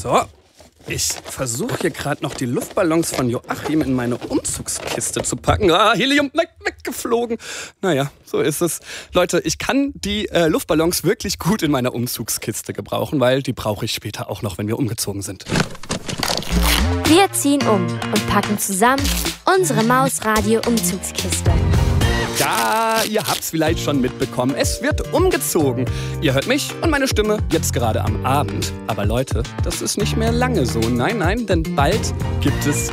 So, ich versuche hier gerade noch die Luftballons von Joachim in meine Umzugskiste zu packen. Helium weggeflogen. Naja, so ist es. Leute, ich kann die Luftballons wirklich gut in meiner Umzugskiste gebrauchen, weil die brauche ich später auch noch, wenn wir umgezogen sind. Wir ziehen um und packen zusammen unsere Mausradio-Umzugskiste. Ja, ihr habt's vielleicht schon mitbekommen. Es wird umgezogen. Ihr hört mich und meine Stimme jetzt gerade am Abend. Aber Leute, das ist nicht mehr lange so. Nein, denn bald gibt es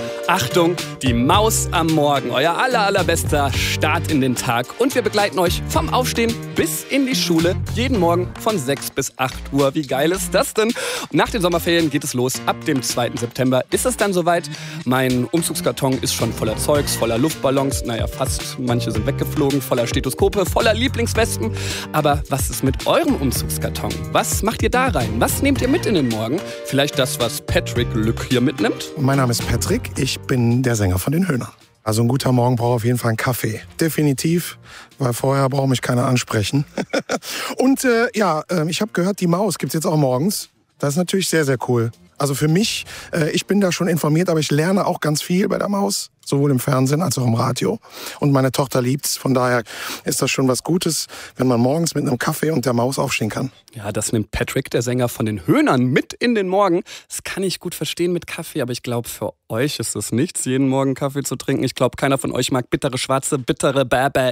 die Maus am Morgen. Euer allerbester Start in den Tag. Und wir begleiten euch vom Aufstehen bis in die Schule. Jeden Morgen von 6 bis 8 Uhr. Wie geil ist das denn? Nach den Sommerferien geht es los. Ab dem 2. September ist es dann soweit. Mein Umzugskarton ist schon voller Zeugs, voller Luftballons. Naja, fast. Manche sind weggeflogen, voller Stethoskope, voller Lieblingswesten. Aber was ist mit eurem Umzugskarton? Was macht ihr da rein? Was nehmt ihr mit in den Morgen? Vielleicht das, was Patrick Lück hier mitnimmt? Mein Name ist Patrick, ich bin der Sänger von den Höhnern. Also ein guter Morgen braucht auf jeden Fall einen Kaffee. Definitiv, weil vorher braucht mich keiner ansprechen. Und ich habe gehört, die Maus gibt's jetzt auch morgens. Das ist natürlich sehr, sehr cool. Also für mich, ich bin da schon informiert, aber ich lerne auch ganz viel bei der Maus. Sowohl im Fernsehen als auch im Radio. Und meine Tochter liebt's. Von daher ist das schon was Gutes, wenn man morgens mit einem Kaffee und der Maus aufstehen kann. Ja, das nimmt Patrick, der Sänger von den Höhnern, mit in den Morgen. Das kann ich gut verstehen mit Kaffee, aber ich glaube, für euch ist es nichts, jeden Morgen Kaffee zu trinken. Ich glaube, keiner von euch mag bittere, schwarze, bittere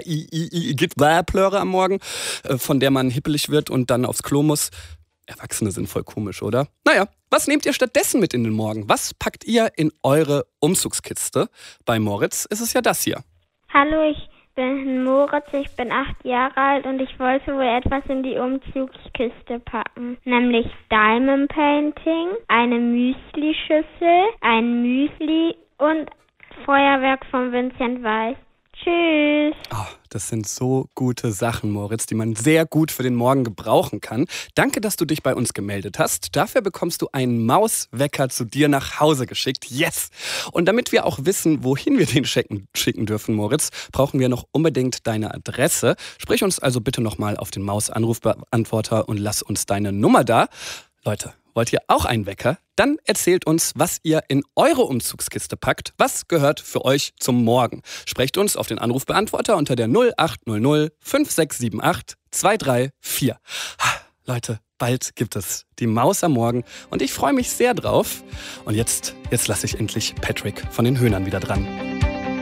Plöre am Morgen, von der man hippelig wird und dann aufs Klo muss. Erwachsene sind voll komisch, oder? Naja, was nehmt ihr stattdessen mit in den Morgen? Was packt ihr in eure Umzugskiste? Bei Moritz ist es ja das hier. Hallo, ich bin Moritz, ich bin 8 Jahre alt und ich wollte wohl etwas in die Umzugskiste packen. Nämlich Diamond Painting, eine Müsli-Schüssel, ein Müsli und Feuerwerk von Vincent Weiss. Tschüss. Oh, das sind so gute Sachen, Moritz, die man sehr gut für den Morgen gebrauchen kann. Danke, dass du dich bei uns gemeldet hast. Dafür bekommst du einen Mauswecker zu dir nach Hause geschickt. Yes! Und damit wir auch wissen, wohin wir den schicken dürfen, Moritz, brauchen wir noch unbedingt deine Adresse. Sprich uns also bitte nochmal auf den Maus-Anrufbeantworter und lass uns deine Nummer da. Leute, wollt ihr auch einen Wecker? Dann erzählt uns, was ihr in eure Umzugskiste packt. Was gehört für euch zum Morgen? Sprecht uns auf den Anrufbeantworter unter der 0800 5678 234. Leute, bald gibt es die Maus am Morgen und ich freue mich sehr drauf. Und jetzt lasse ich endlich Patrick von den Höhnern wieder dran.